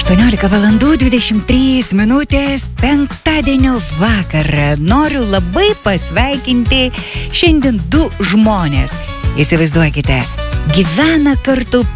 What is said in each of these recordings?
18:23 penktadienio vakarą. Noriu labai pasveikinti šiandien du žmonės. Įsivaizduokite, gyvena kartu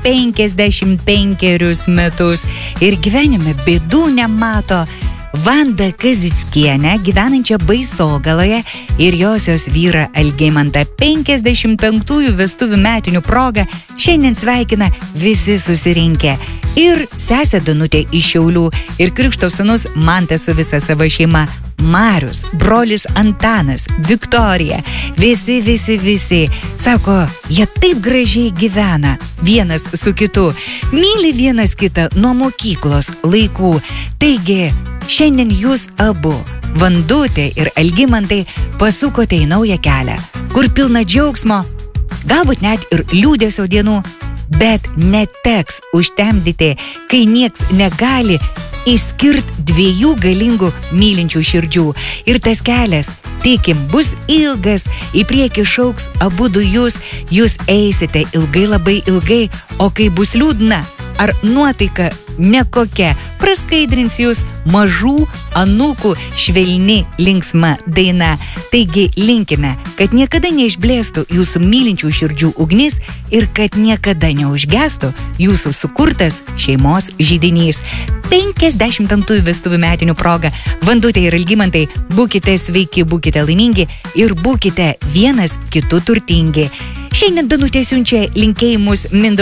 55 metus ir gyvenime bėdų nemato. Vanda Kazickienė, gyvenančia Baisogaloje, ir josios vyrą Algimantą 55 vestuvių metinių proga šiandien sveikina visi susirinkę. Ir sesė Danutė iš Šiaulių, ir krikšto sūnus Mantas su visa savo šeima, Marius, brolis Antanas, Viktorija, visi. Sako, jie taip gražiai gyvena vienas su kitu, myli vienas kitą nuo mokyklos laikų. Taigi, šiandien jūs abu, Vandutė ir Algimantai, pasukote į naują kelią, kur pilna džiaugsmo, galbūt net ir liūdesio dienų, bet neteks užtemdyti, kai nieks negali išskirti dviejų galingų mylinčių širdžių. Ir tas kelias, tikim, bus ilgas, į priekį šauks abudu jūs eisite ilgai, labai ilgai, o kai bus liūdna ar nuotaika nekokia, praskaidrins jūs mažų anūkų švelni linksma daina. Taigi linkime, kad niekada neišblėstų jūsų mylinčių širdžių ugnis ir kad niekada neužgestų jūsų sukurtas šeimos židinys. 55 vestuvių metinių proga, Vandutė ir Algimantai, būkite sveiki, būkite laimingi ir būkite vienas kitu turtingi. Šiandien Danutė siunčia linkėjimus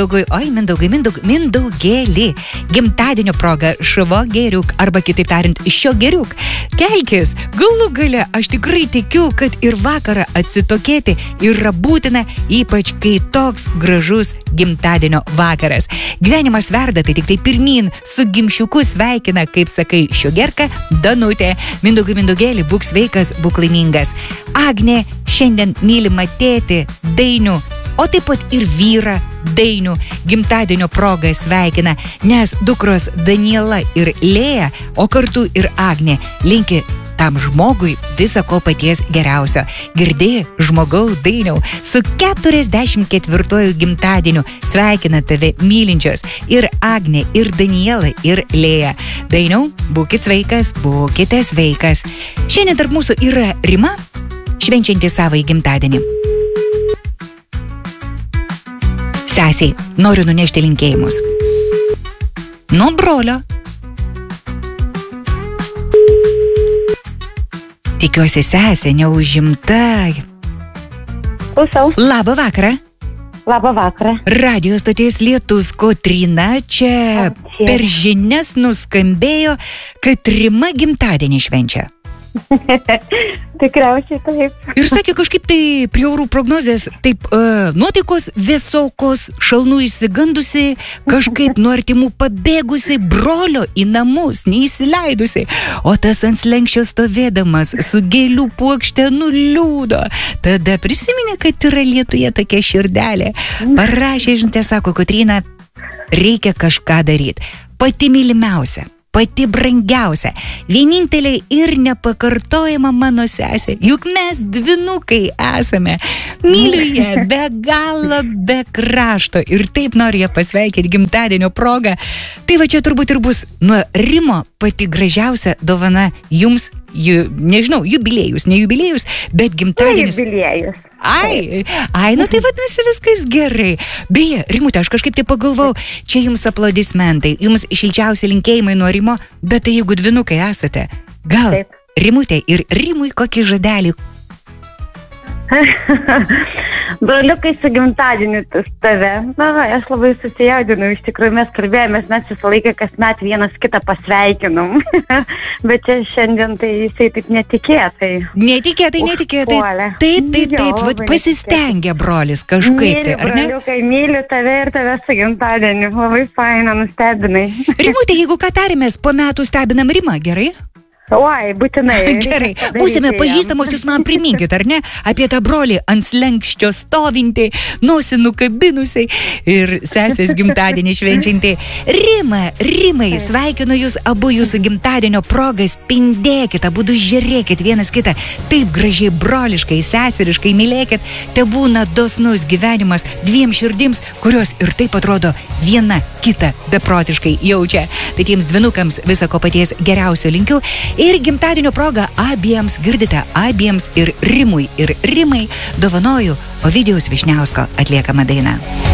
Mindaugėlį. Gimtadienio proga šavo geriuk, arba kitaip tariant, šio geriuk. Kelkis, galų gale, aš tikrai tikiu, kad ir vakarą atsitokėti yra būtina, ypač kai toks gražus gimtadienio vakaras. Gyvenimas verda, tai tik tai pirmyn, su gimšiuku sveikina, kaip sakai, šio gerka, Danutė. Mindaugėlį, būk sveikas, būk laimingas. Agnė šiandien mylima tėtį Dainių, o taip pat ir vyrą Dainių gimtadienio proga sveikina, nes dukros Daniela ir Lėja, o kartu ir Agnė linki tam žmogui viso ko paties geriausio. Girdėjai, žmogau Dainiau, su 44 gimtadieniu sveikina tave mylinčios ir Agnė, ir Daniela, ir Lėja. Dainiau, būkit sveikas, būkite sveikas. Šiandien tarp mūsų yra Rima, švenčianti savo gimtadienį. Sesiai, noriu nunešti linkėjimus. Nuo brolio. Tikiuosi, sesė neužimta. Klausau. Labą vakarą. Labą vakarą. Radio stoties Lietus Kotryna čia per žinias nuskambėjo, kad Rima gimtadienį švenčia. Tikriausiai taip. Ir sakė, kažkaip tai prie orų prognozės, taip nuotaikos vėsokos, šalnų išsigandusi, kažkaip nuo artimų pabėgusi, brolio į namus neįsileidusi, o tas ant slenksčio stovėdamas su gėlių puokšte nuliūdo. Tada prisiminė, kad yra Lietuje tokia širdelė. Parašė, žinutė, sako, Kotryna, reikia kažką daryti. Pati mylimiausia, pati brangiausia, vienintelė ir nepakartojama mano sesė. Juk mes dvinukai esame. Myliu ją be galo, be krašto. Ir taip noriu ją pasveikinti gimtadienio proga. Tai va čia turbūt ir bus nuo Rimo pati gražiausia dovana jums, nežinau, jubiliejus, ne jubiliejus, bet gimtadienis. Jubiliejus. Ai, nu tai vadinasi viskas gerai. Beje, Rimutė, aš kažkaip tai pagalvau, čia jums aplodismentai, jums šilčiausi linkėjimai nuo Rimo, bet tai jeigu dvinukai esate, gal taip. Rimutė ir Rimui kokį žodelį? Broliukai su gimtadieniu tave. Na, aš labai susijaudinau, iš tikrųjų mes kalbėjomės, mes visą laiką kasmet vienas kitą pasveikinom. Bet čia šiandien tai jisai taip netikėtai. Netikėtai. Taip. Vat pasistengia brolis kažkaip tai, ar ne? Broliukai, myliu tave ir tave su gimtadieniu. Labai faina, nustebinai. Rimutė, jeigu ką tarėmės, po metų stebinam Rimą, gerai? Oi, būtinai. Gerai, būsime pažįstamos, jūs man priminkit, ar ne, apie tą brolį ant slenkščio stovintį, nosį nukabinusiai ir sesės gimtadienį švenčiantį. Rimai, sveikinu jūs abu jūsų gimtadienio progą, spindėkit, abudu žiūrėkit vienas kitą, taip gražiai broliškai, seseriškai mylėkit, te būna dosnus gyvenimas dviem širdims, kurios ir taip atrodo viena kitą beprotiškai jaučia. Tai tiems dvinukams viso ko paties geriausio linkiu. Ir gimtadienio proga abiems, girdite, abiems ir Rimui ir Rimai dovanoju Ovidijaus Vyšniausko atliekamą dainą.